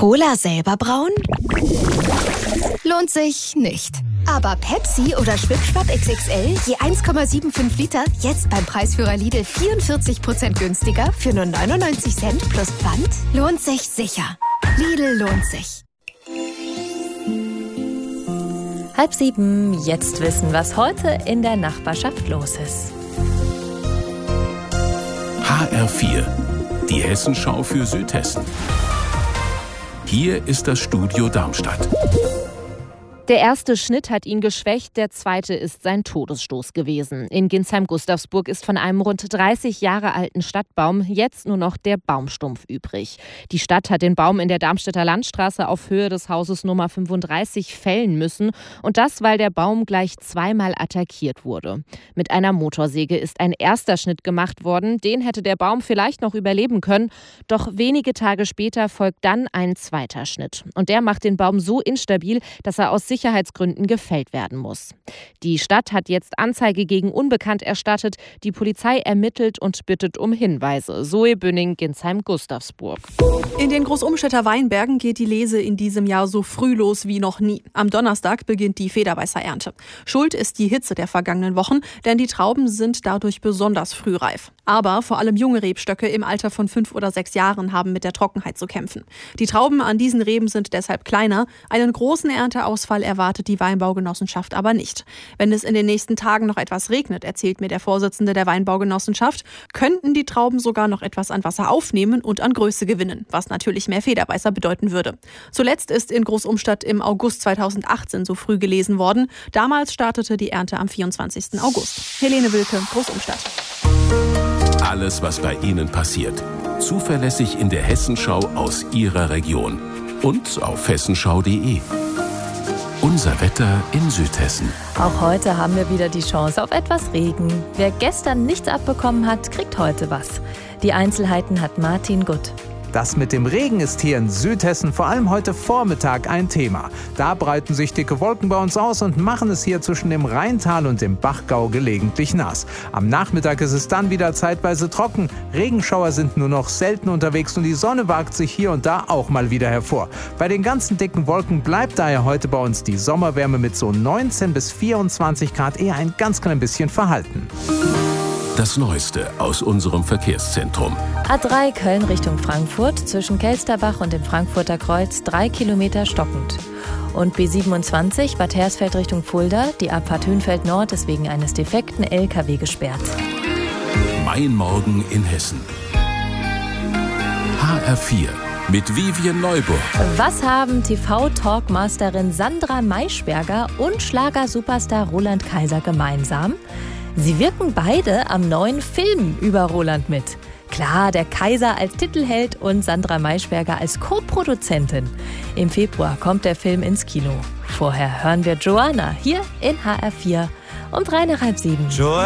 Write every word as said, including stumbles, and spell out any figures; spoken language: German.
Cola selber brauen? Lohnt sich nicht. Aber Pepsi oder Schwipschwapp X X L je eins Komma fünfundsiebzig Liter jetzt beim Preisführer Lidl vierundvierzig Prozent günstiger für nur neunundneunzig Cent plus Pfand? Lohnt sich sicher. Lidl lohnt sich. Halb sieben, jetzt wissen, was heute in der Nachbarschaft los ist. H R vier, die Hessenschau für Südhessen. Hier ist das Studio Darmstadt. Der erste Schnitt hat ihn geschwächt, der zweite ist sein Todesstoß gewesen. In Ginsheim-Gustavsburg ist von einem rund dreißig Jahre alten Stadtbaum jetzt nur noch der Baumstumpf übrig. Die Stadt hat den Baum in der Darmstädter Landstraße auf Höhe des Hauses Nummer fünfunddreißig fällen müssen. Und das, weil der Baum gleich zweimal attackiert wurde. Mit einer Motorsäge ist ein erster Schnitt gemacht worden. Den hätte der Baum vielleicht noch überleben können. Doch wenige Tage später folgt dann ein zweiter Schnitt. Und der macht den Baum so instabil, dass er aus Sicherheitsgründen gefällt werden muss. Die Stadt hat jetzt Anzeige gegen Unbekannt erstattet. Die Polizei ermittelt und bittet um Hinweise. Zoe Bünning, Ginsheim-Gustavsburg. In den Großumstädter Weinbergen geht die Lese in diesem Jahr so früh los wie noch nie. Am Donnerstag beginnt die Federweißer-Ernte. Schuld ist die Hitze der vergangenen Wochen, denn die Trauben sind dadurch besonders frühreif. Aber vor allem junge Rebstöcke im Alter von fünf oder sechs Jahren haben mit der Trockenheit zu kämpfen. Die Trauben an diesen Reben sind deshalb kleiner. Einen großen Ernteausfall erwartet die Weinbaugenossenschaft aber nicht. Wenn es in den nächsten Tagen noch etwas regnet, erzählt mir der Vorsitzende der Weinbaugenossenschaft, könnten die Trauben sogar noch etwas an Wasser aufnehmen und an Größe gewinnen, was natürlich mehr Federweißer bedeuten würde. Zuletzt ist in Großumstadt im August zweitausendachtzehn so früh gelesen worden. Damals startete die Ernte am vierundzwanzigsten August. Helene Wilke, Großumstadt. Alles, was bei Ihnen passiert. Zuverlässig in der Hessenschau aus Ihrer Region. Und auf hessenschau punkt de. Unser Wetter in Südhessen. Auch heute haben wir wieder die Chance auf etwas Regen. Wer gestern nichts abbekommen hat, kriegt heute was. Die Einzelheiten hat Martin Gutt. Das mit dem Regen ist hier in Südhessen vor allem heute Vormittag ein Thema. Da breiten sich dicke Wolken bei uns aus und machen es hier zwischen dem Rheintal und dem Bachgau gelegentlich nass. Am Nachmittag ist es dann wieder zeitweise trocken. Regenschauer sind nur noch selten unterwegs und die Sonne wagt sich hier und da auch mal wieder hervor. Bei den ganzen dicken Wolken bleibt daher heute bei uns die Sommerwärme mit so neunzehn bis vierundzwanzig Grad eher ein ganz klein bisschen verhalten. Das Neueste aus unserem Verkehrszentrum. A drei Köln Richtung Frankfurt, zwischen Kelsterbach und dem Frankfurter Kreuz, drei Kilometer stockend. Und B siebenundzwanzig Bad Hersfeld Richtung Fulda, die Abfahrt Hünfeld Nord ist wegen eines defekten L K W gesperrt. Mein Morgen in Hessen. H R vier mit Vivian Neuburg. Was haben T V-Talkmasterin Sandra Maischberger und Schlager-Superstar Roland Kaiser gemeinsam? Sie wirken beide am neuen Film über Roland mit. Klar, der Kaiser als Titelheld und Sandra Maischberger als Co-Produzentin. Im Februar kommt der Film ins Kino. Vorher hören wir Joanna hier in H R vier um drei nach halb sieben.